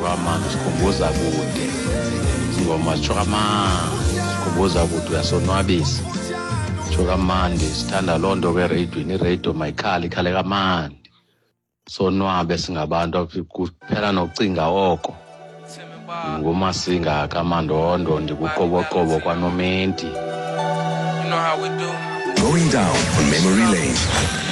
kamandi sikhumbuza kude ingoma zitsho kamandi sikhumbuza kude uyasonwabisa tsho kamandi sithanda loo nto kwereyidweni iradio mayikhale kamandi sonwabe singabantu kuphela nokucinga oko ngumasinga kamandondo ndikuqoboqobo kwanomenti. Going down on memory lane.